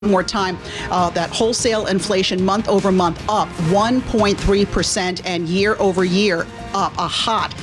more time, that wholesale inflation month over month up 1.3% and year over year up a hot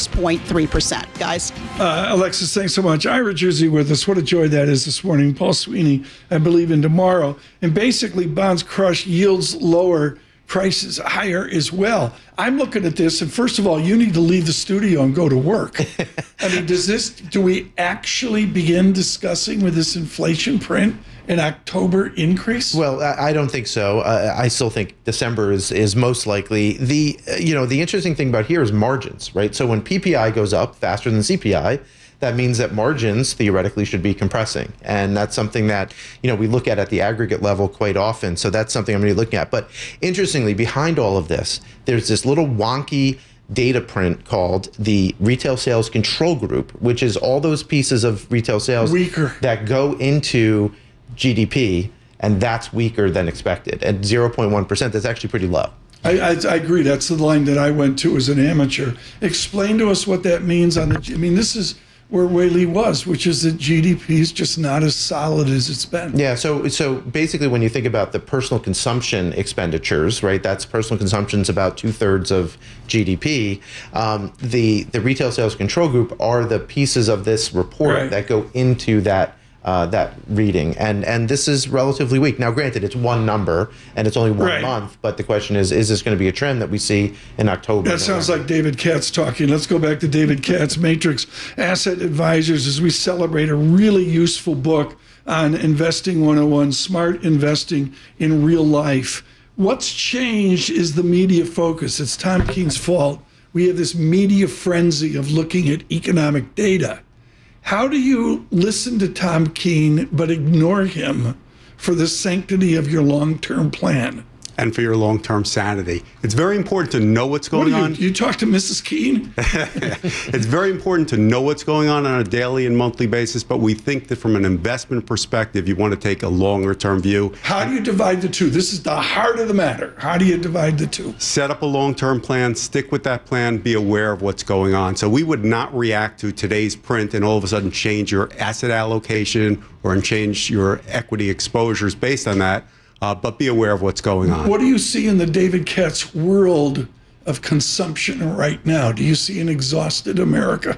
6.3%. Guys? Alexis, thanks so much. Ira Jersey with us. What a joy that is this morning. Paul Sweeney, I believe in tomorrow. And basically bonds crush, yields lower, prices higher as well. I'm looking at this, and first of all, you need to leave the studio and go to work. I mean, do we actually begin discussing with this inflation print an October increase? Well, I don't think so. I still think December is most likely. The interesting thing about here is margins, right? So when PPI goes up faster than CPI, that means that margins theoretically should be compressing. And that's something that, we look at the aggregate level quite often. So that's something I'm going to be looking at. But interestingly, behind all of this, there's this little wonky data print called the Retail Sales Control Group, which is all those pieces of retail sales that go into GDP, and that's weaker than expected. At 0.1%, that's actually pretty low. I agree. That's the line that I went to as an amateur. Explain to us what that means this is where Whaley was, which is that GDP is just not as solid as it's been. Yeah, so basically when you think about the personal consumption expenditures, right, that's personal consumption's about 2/3 of GDP. The Retail Sales Control Group are the pieces of this report that go into that reading, and this is relatively weak. Now, granted, it's one number and it's only one month, but the question is this going to be a trend that we see in October? That sounds like David Katz talking. Let's go back to David Katz, Matrix Asset Advisors, as we celebrate a really useful book on Investing 101, Smart Investing in Real Life. What's changed is the media focus. It's Tom Keane's fault. We have this media frenzy of looking at economic data. How do you listen to Tom Keane but ignore him for the sanctity of your long-term plan? And for your long-term sanity. It's very important to know what's going on. You talk to Mrs. Keane? It's very important to know what's going on a daily and monthly basis, but we think that from an investment perspective, you want to take a longer-term view. How do you divide the two? This is the heart of the matter. How do you divide the two? Set up a long-term plan, stick with that plan, be aware of what's going on. So we would not react to today's print and all of a sudden change your asset allocation or change your equity exposures based on that. But be aware of what's going on. What do you see in the David Katz world of consumption right now? Do you see an exhausted America?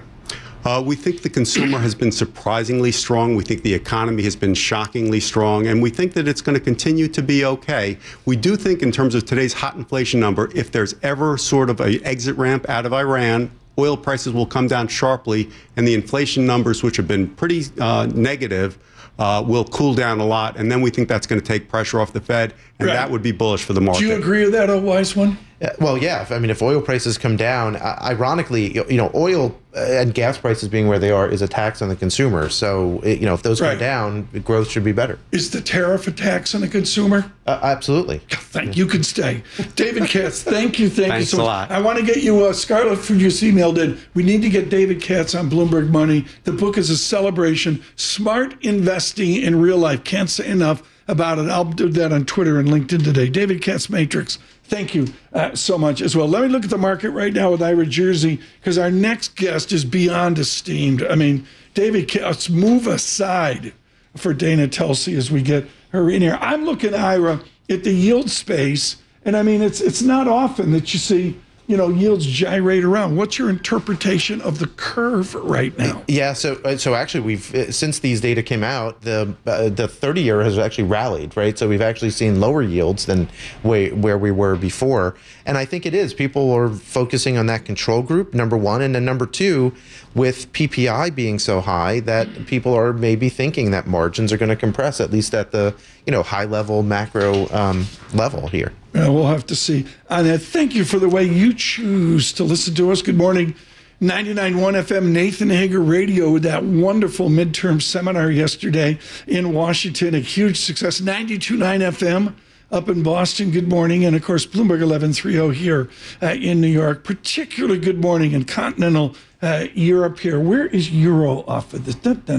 We think the consumer has been surprisingly strong. We think the economy has been shockingly strong, and we think that it's going to continue to be okay. We do think in terms of today's hot inflation number, if there's ever sort of an exit ramp out of Iran, oil prices will come down sharply, and the inflation numbers, which have been pretty negative, will cool down a lot, and then we think that's going to take pressure off the Fed, and that would be bullish for the market. Do you agree with that, wise one? Well, yeah. If oil prices come down, ironically, oil and gas prices being where they are is a tax on the consumer. So, if those come down, growth should be better. Is the tariff a tax on the consumer? Absolutely. Thank you. You can stay. David Katz, thank you. Thanks you so a much. lot. I want to get you, Scarlett, who just emailed in. We need to get David Katz on Bloomberg Money. The book is a celebration. Smart investing in real life. Can't say enough about it. I'll do that on Twitter and LinkedIn today. David Katz, Matrix. Thank you so much as well. Let me look at the market right now with Ira Jersey, because our next guest is beyond esteemed. David Katz, move aside for Dana Telsey as we get her in here. I'm looking, Ira, at the yield space, and it's not often that you see yields gyrate around. What's your interpretation of the curve right now? Yeah, so actually we've since these data came out, the 30-year has actually rallied, right? So we've actually seen lower yields than where we were before, and I think it is people are focusing on that control group, number one, and then number two, with PPI being so high, that people are maybe thinking that margins are going to compress, at least at the high level macro level here. We'll have to see. And thank you for the way you choose to listen to us. Good morning. 99.1 FM, Nathan Hager Radio, with that wonderful midterm seminar yesterday in Washington. A huge success. 92.9 FM up in Boston. Good morning. And, of course, Bloomberg 1130 here in New York. Particularly good morning in continental Europe here. Where is Euro off of this?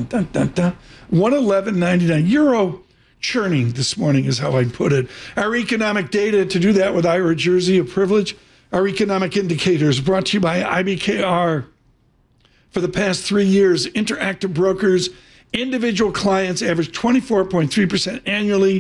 111.99. Euro churning this morning is how I'd put it. Our economic data, to do that with Ira Jersey, a privilege. Our economic indicators brought to you by IBKR. For the past 3 years, Interactive Brokers Individual clients average 24.3% annually.